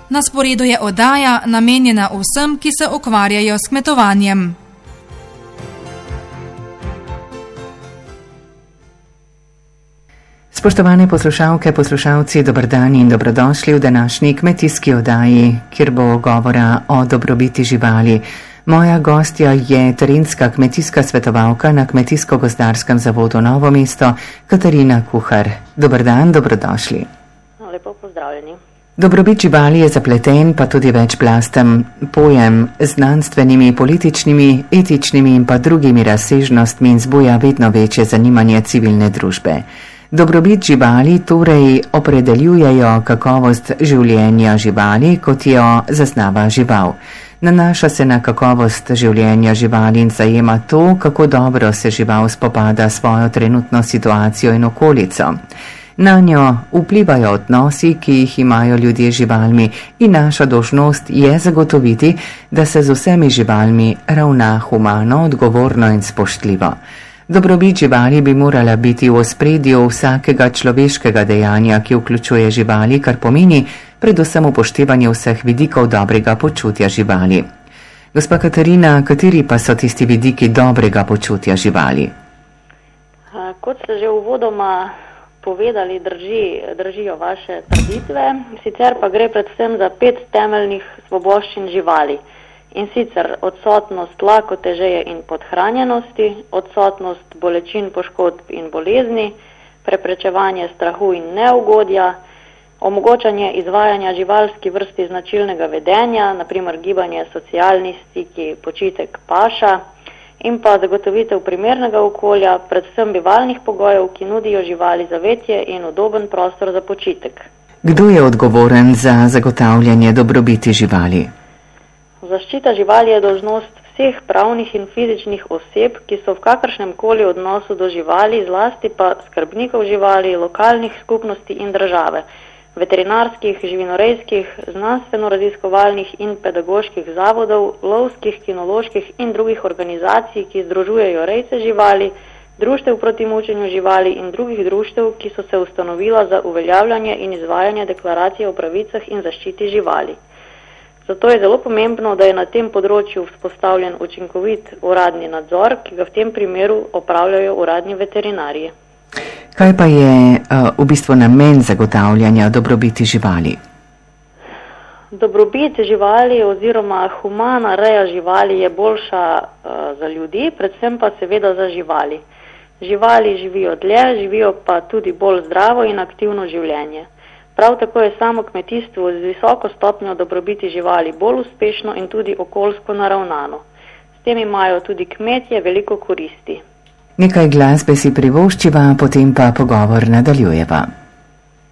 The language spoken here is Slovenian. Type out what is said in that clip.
Na sporedu je oddaja, namenjena vsem, ki se ukvarjajo s kmetovanjem. Spoštovane poslušalke, poslušalci, dober dan in dobrodošli v današnji kmetijski oddaji, kjer bo govora o dobrobiti živali. Moja gostja je terenska kmetijska svetovalka na Kmetijsko-gozdarskem zavodu Novo mesto, Katarina Kuhar. Dober dan, dobrodošli. Lepo pozdravljeni. Dobrobit živali je zapleten, pa tudi večplasten pojem z znanstvenimi, političnimi, etičnimi in pa drugimi razsežnostmi in zbuja vedno večje zanimanje civilne družbe. Dobrobit živali torej opredeljujejo kakovost življenja živali, kot jo zaznava žival. Nanaša se na kakovost življenja živali in zajema to, kako dobro se žival spopada s svojo trenutno situacijo in okolico. Na njo vplivajo odnosi, ki jih imajo ljudje z živalmi, in naša dolžnost je zagotoviti, da se z vsemi živalmi ravna humano, odgovorno in spoštljivo. Dobrobit živali bi morala biti v ospredju vsakega človeškega dejanja, ki vključuje živali, kar pomeni predvsem upoštevanje vseh vidikov dobrega počutja živali. Gospa Katarina, kateri pa so tisti vidiki dobrega počutja živali? Kot ste že uvodoma povedali, držijo vaše trditve, sicer pa gre predvsem za 5 temeljnih svoboščin živali. In sicer odsotnost lakote, žeje in podhranjenosti, odsotnost bolečin, poškodb in bolezni, preprečevanje strahu in neugodja, omogočanje izvajanja živalski vrsti značilnega vedenja, naprimer gibanje, socialni stiki, počitek, paša, in pa zagotovitev primernega okolja, predvsem bivalnih pogojev, ki nudijo živali zavetje in udoben prostor za počitek. Kdo je odgovoren za zagotavljanje dobrobiti živali? Zaščita živali je dolžnost vseh pravnih in fizičnih oseb, ki so v kakršnem koli odnosu do živali, zlasti pa skrbnikov živali, lokalnih skupnosti in države, veterinarskih, živinorejskih, znanstveno-raziskovalnih in pedagoških zavodov, lovskih, kinoloških in drugih organizacij, ki združujejo rejce živali, društev proti mučenju živali in drugih društev, ki so se ustanovila za uveljavljanje in izvajanje deklaracije o pravicah in zaščiti živali. Zato je zelo pomembno, da je na tem področju vzpostavljen učinkovit uradni nadzor, ki ga v tem primeru opravljajo uradni veterinarji. Kaj pa je v bistvu namen zagotavljanja dobrobiti živali? Dobrobit živali oziroma humana reja živali je boljša za ljudi, predvsem pa seveda za živali. Živali živijo dlje, živijo pa tudi bolj zdravo in aktivno življenje. Prav tako je samo kmetijstvo z visoko stopnjo dobrobiti živali bolj uspešno in tudi okoljsko naravnano. S tem imajo tudi kmetje veliko koristi. Nekaj glasbe si privoščiva, potem pa pogovor nadaljujeva.